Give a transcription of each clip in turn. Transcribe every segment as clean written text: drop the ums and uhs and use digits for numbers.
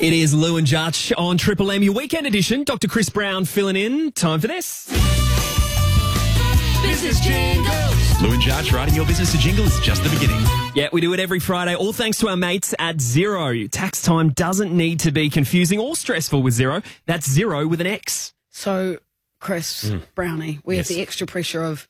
It is Lou and Judge on Triple M, your weekend edition. Dr. Chris Brown filling in. Time for this. Business Jingles. Lou and Judge writing your business a jingle is just the beginning. Yeah, we do it every Friday, all thanks to our mates at Xero. Tax time doesn't need to be confusing or stressful with Xero. That's Xero with an X. So, Chris, Brownie, we have the extra pressure of,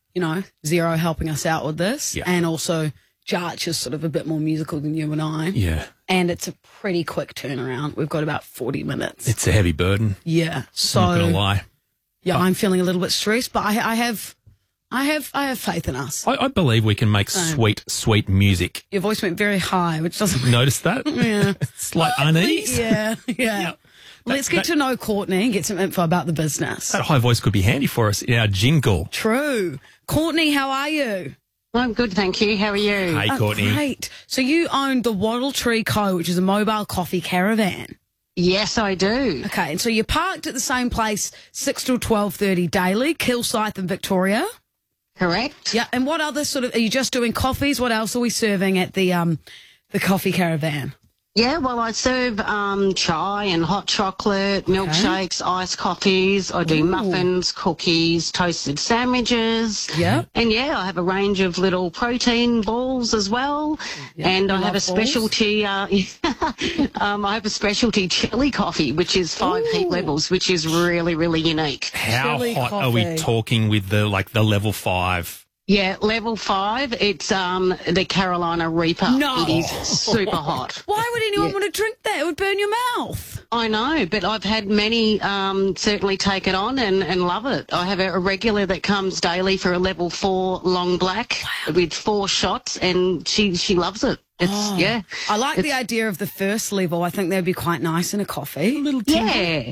Xero helping us out with this. Yeah. And also, Judge is sort of a bit more musical than you and I. Yeah. And it's a pretty quick turnaround. We've got about 40 minutes. It's a heavy burden. Yeah. So, I'm not going to lie. Yeah, I'm feeling a little bit stressed, but I have faith in us. I believe we can make sweet music. Your voice went very high, which doesn't... Notice that? Yeah. It's like unease. Yeah. Let's get to know Courtney and get some info about the business. That high voice could be handy for us in our jingle. True. Courtney, how are you? I'm good, thank you. How are you? Hey, Courtney. Great. So you own the Wattle Tree Co., which is a mobile coffee caravan. Yes, I do. Okay, and so you're parked at the same place 6 till 12:30 daily, Kilsyth and Victoria. Correct. Yeah, and what other are you just doing coffees? What else are we serving at the coffee caravan? Yeah, well, I serve chai and hot chocolate, milkshakes, iced coffees. I do muffins, cookies, toasted sandwiches. Yeah. And, I have a range of little protein balls as well. Yeah, and I have a balls. specialty, I have a specialty chili coffee, which is 5 heat levels, which is really, really unique. How Chili hot are we coffee. talking with the level 5? Yeah, level 5, it's the Carolina Reaper. No. It is super hot. Why would anyone want to drink that? It would burn your mouth. I know, but I've had many certainly take it on and love it. I have a regular that comes daily for a level 4 long black with 4 shots, and she loves it. It's I like the idea of the first level. I think that'd be quite nice in a coffee. A little yeah,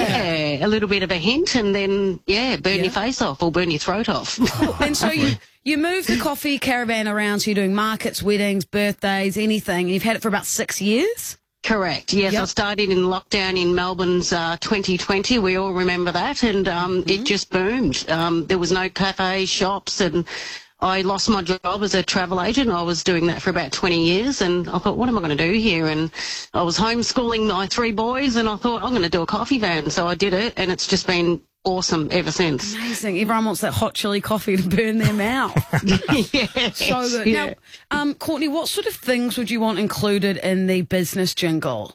a little bit of a hint, and then burn your face off or burn your throat off. And so you move the coffee caravan around, so you're doing markets, weddings, birthdays, anything. You've had it for about 6 years? Correct, yes. Yep. I started in lockdown in Melbourne's 2020. We all remember that, and it just boomed. There was no cafes, shops, and I lost my job as a travel agent. I was doing that for about 20 years, and I thought, what am I going to do here? And I was homeschooling my 3 boys, and I thought, I'm going to do a coffee van. So I did it, and it's just been awesome ever since. Amazing. Everyone wants that hot chili coffee to burn their mouth. Yes, So good. yeah. Now, Courtney, what sort of things would you want included in the business jingle?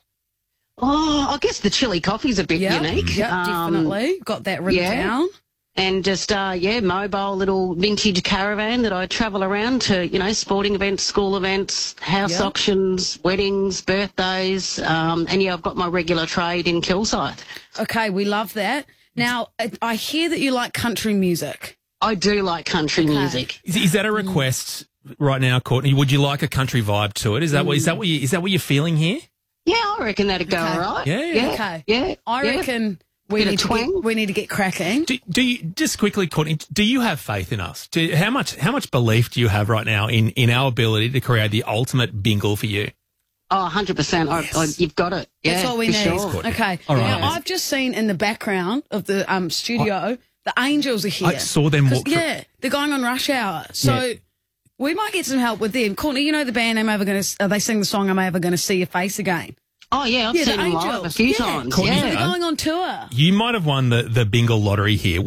Oh, I guess the chili coffee's a bit unique. Yeah, definitely. Got that written down. And just, mobile little vintage caravan that I travel around to, sporting events, school events, house auctions, weddings, birthdays. And, I've got my regular trade in Kilsyth. Okay, we love that. Now, I hear that you like country music. I do like country music. Is that a request right now, Courtney? Would you like a country vibe to it? Is that what you're feeling here? Yeah, I reckon that'd go all right. Yeah. Okay. Yeah. I reckon we Bit of need to get cracking. Do you just quickly, Courtney? Do you have faith in us? How much belief do you have right now in our ability to create the ultimate bingle for you? Oh, 100%. You've got it. Yeah, That's all we for need. sure. Okay. All right. Now, I've just seen in the background of the studio, the Angels are here. I saw them walk through. Yeah, they're going on Rush Hour. So we might get some help with them. Courtney, you know the band they sing the song I'm Ever Gonna See Your Face Again. Oh, yeah, I've seen them live a few times. Courtney, They're going on tour. You might have won the bingle lottery here.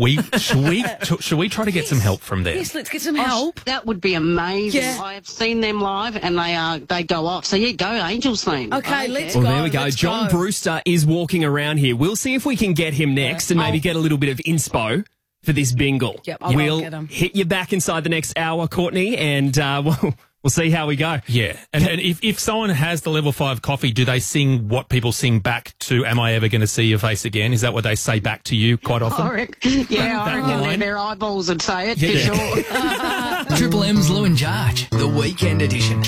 Should we try to get some help from them? Yes, let's get some help. That would be amazing. Yeah. I have seen them live, and they go off. So, go Angels theme. Okay, let's Well, go. there we go. Let's John go. Brewster is walking around here. We'll see if we can get him next and maybe get a little bit of inspo for this bingle. Yep, I'll we'll get him. hit you back inside the next hour, Courtney, and we'll see how we go. Yeah. And if someone has the level 5 coffee, do they sing what people sing back to Am I Ever Going to See Your Face Again? Is that what they say back to you quite often? I reckon their eyeballs would say it for sure. Triple M's Lou and Judge, the weekend edition.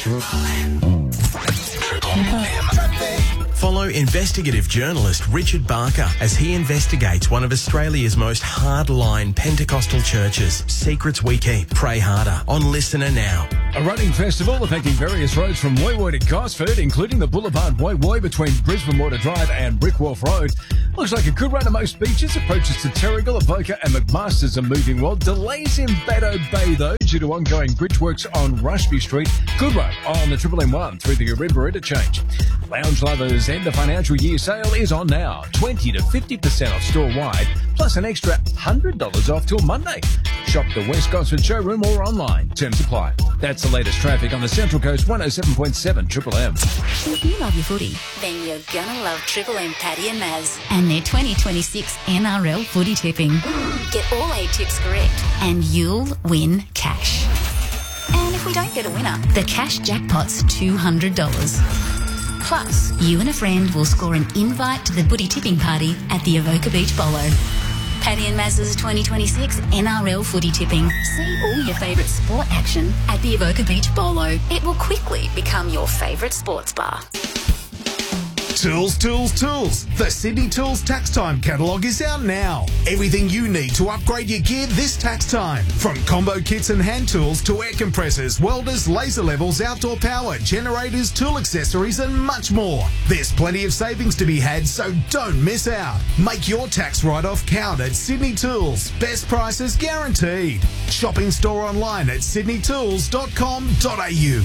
Follow investigative journalist Richard Barker as he investigates one of Australia's most hardline Pentecostal churches. Secrets we keep. Pray harder on Listener Now. A running festival affecting various roads from Woy Woy to Gosford, including the Boulevard Woy Woy between Brisbane Water Drive and Brick Wharf Road. Looks like a good run at most beaches. Approaches to Terrigal, Avoca and McMaster's are moving well. Delays in Baddo Bay, though, due to ongoing bridge works on Rushby Street. Good run on the Triple M1 through the Ourimbah interchange. Lounge lovers, end of financial year sale is on now. 20 to 50% off store-wide, plus an extra $100 off till Monday. Shop the West Gosford showroom or online. Terms apply. That's the latest traffic on the Central Coast 107.7 Triple M. If you love your footy, then you're gonna love Triple M Paddy and Maz and their 2026 NRL footy tipping. Get all 8 tips correct and you'll win cash. And if we don't get a winner, the cash jackpot's $200. Plus, you and a friend will score an invite to the footy tipping party at the Avoca Beach Bolo. Paddy and Maz's 2026 NRL footy tipping. See all your favourite sport action at the Avoca Beach Bolo. It will quickly become your favourite sports bar. Tools, tools, tools. The Sydney Tools Tax Time catalogue is out now. Everything you need to upgrade your gear this tax time. From combo kits and hand tools to air compressors, welders, laser levels, outdoor power, generators, tool accessories and much more. There's plenty of savings to be had, so don't miss out. Make your tax write-off count at Sydney Tools. Best prices guaranteed. Shop in store online at sydneytools.com.au.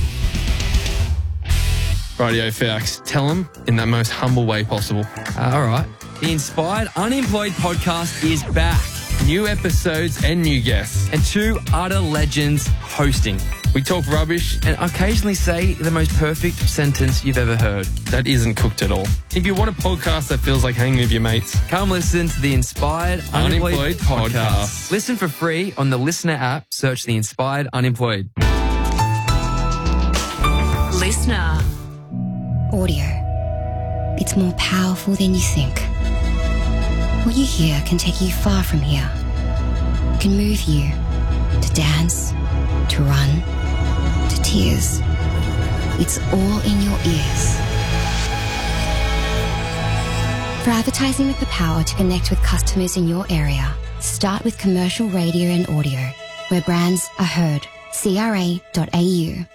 Radio Fax, tell them in that most humble way possible. All right. The Inspired Unemployed podcast is back. New episodes and new guests. And 2 utter legends hosting. We talk rubbish And occasionally say the most perfect sentence you've ever heard. that isn't cooked at all. If you want a podcast that feels like hanging with your mates, Come listen to the Inspired Unemployed podcast. Listen for free on the Listener app. Search the Inspired Unemployed. Listener. Audio. It's more powerful than you think. What you hear can take you far from here. Can move you to dance, to run, to tears. It's all in your ears. For advertising with the power to connect with customers in your area, start with commercial radio and audio, where brands are heard. CRA.au.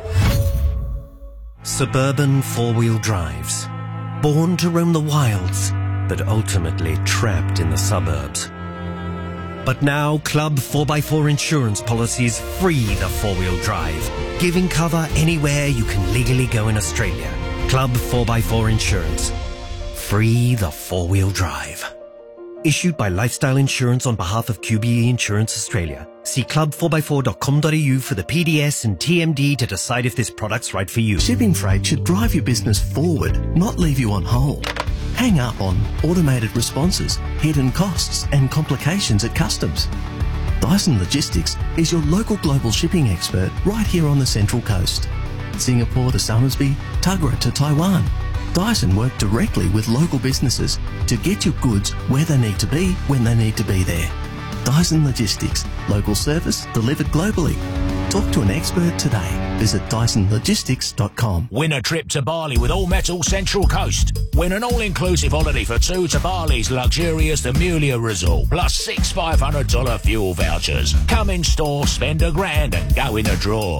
Suburban four-wheel drives. Born to roam the wilds, but ultimately trapped in the suburbs. But now Club 4x4 insurance policies free the four-wheel drive, giving cover anywhere you can legally go in Australia. Club 4x4 Insurance. Free the four-wheel drive. Issued by Lifestyle Insurance on behalf of QBE Insurance Australia. See club4x4.com.au for the PDS and TMD to decide if this product's right for you. Shipping freight should drive your business forward, not leave you on hold. Hang up on automated responses, hidden costs and complications at customs. Dyson Logistics is your local global shipping expert right here on the Central Coast. Singapore to Somersby, Tuggerah to Taiwan. Dyson work directly with local businesses to get your goods where they need to be when they need to be there. Dyson Logistics, local service delivered globally. Talk to an expert today. Visit DysonLogistics.com. Win a trip to Bali with All Metal Central Coast. Win an all-inclusive holiday for 2 to Bali's luxurious The Mulia Resort, plus 6 $500 fuel vouchers. Come in store, spend $1,000 and go in a draw.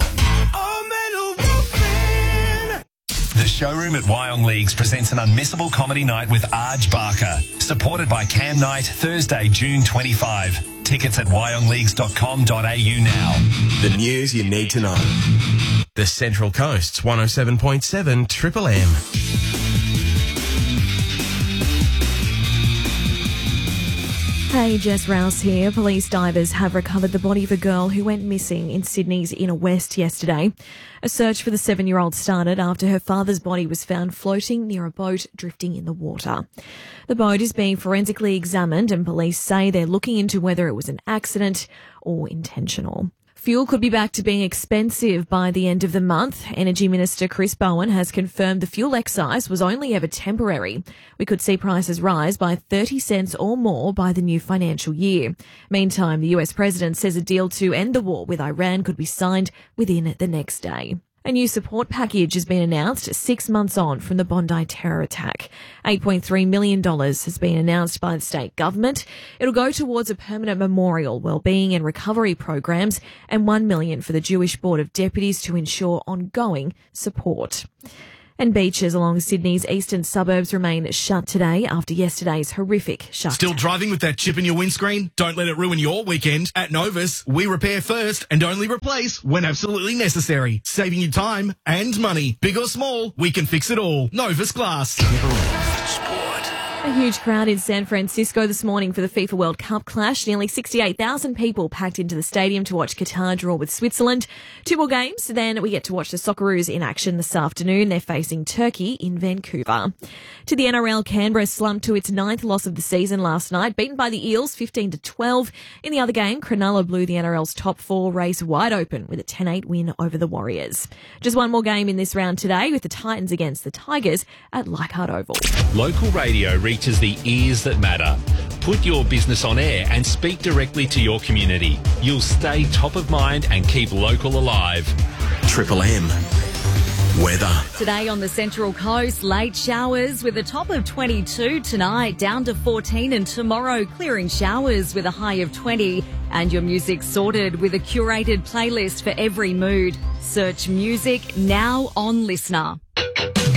The showroom at Wyong Leagues presents an unmissable comedy night with Arj Barker, supported by Cam Night, Thursday, June 25. Tickets at wyongleagues.com.au now. The news you need to know. The Central Coast's 107.7 Triple M. Hey, Jess Rouse here. Police divers have recovered the body of a girl who went missing in Sydney's Inner West yesterday. A search for the 7-year-old started after her father's body was found floating near a boat drifting in the water. The boat is being forensically examined and police say they're looking into whether it was an accident or intentional. Fuel could be back to being expensive by the end of the month. Energy Minister Chris Bowen has confirmed the fuel excise was only ever temporary. We could see prices rise by 30 cents or more by the new financial year. Meantime, the US president says a deal to end the war with Iran could be signed within the next day. A new support package has been announced 6 months on from the Bondi terror attack. $8.3 million has been announced by the state government. It'll go towards a permanent memorial, wellbeing and recovery programs, and $1 million for the Jewish Board of Deputies to ensure ongoing support. And beaches along Sydney's eastern suburbs remain shut today after yesterday's horrific shutdown. Still driving with that chip in your windscreen? Don't let it ruin your weekend. At Novus, we repair first and only replace when absolutely necessary. Saving you time and money. Big or small, we can fix it all. Novus Glass. A huge crowd in San Francisco this morning for the FIFA World Cup clash. Nearly 68,000 people packed into the stadium to watch Qatar draw with Switzerland. 2 more games, then we get to watch the Socceroos in action this afternoon. They're facing Turkey in Vancouver. To the NRL, Canberra slumped to its 9th loss of the season last night, beaten by the Eels 15-12. In the other game, Cronulla blew the NRL's top 4 race wide open with a 10-8 win over the Warriors. Just one more game in this round today with the Titans against the Tigers at Leichhardt Oval. Local radio reaches the ears that matter. Put your business on air and speak directly to your community. You'll stay top of mind and keep local alive. Triple M. Weather. Today on the Central Coast, late showers with a top of 22 tonight, down to 14, and tomorrow clearing showers with a high of 20. And your music sorted with a curated playlist for every mood. Search music now on Listener.